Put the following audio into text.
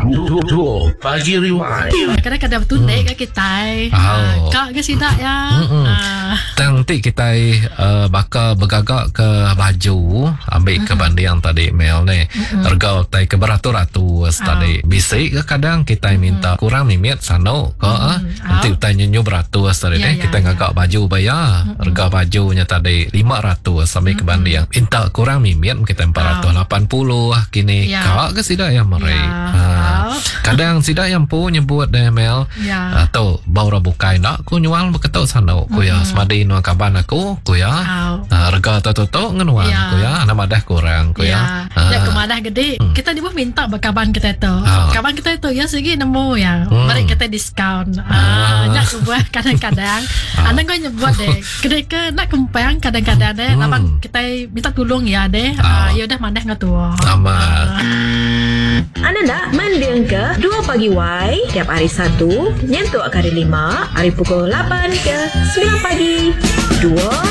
Pagi Rewind. Kadang-kadang tunai ke kita. Kak ke sida ya. Nanti kita bakal bergagak ke baju, ambil ke banding tadi Mel ni. Harga tai ke beratus-ratus tadi. Bisik ke kadang kita minta kurang mimit sano ke nanti kita nyenyu beratus tadi ni. Kita ngagak baju bayar. Harga bajunya tadi 500 sampai ke banding. Minta kurang mimit kita 480 kini. Kak ke sida ya mari. Kadang sida yang pu nyebut deh Mel. Tu baru bukai nak ku nyual beketuk sano ku ya semadi no kaban aku ku ya. Harga tu ngenuan ku ya. Nama dah kurang ku ya. Ya kemadah gede. Kita ni pun minta bakaban kita tu. Kaban kita tu ya segi nemu ya. Mari kita diskaun. Nak buat kadang-kadang. Anda kau nyebut deh. Gede ke nak kempang kadang-kadang deh. Lapan kita minta tolong ya deh. Ya udah mandah ngatua. Amat. Anda nak mendeng ke 2 pagi Y tiap hari Sabtu nyentuh hari 5 hari pukul 8 ke 9 pagi 2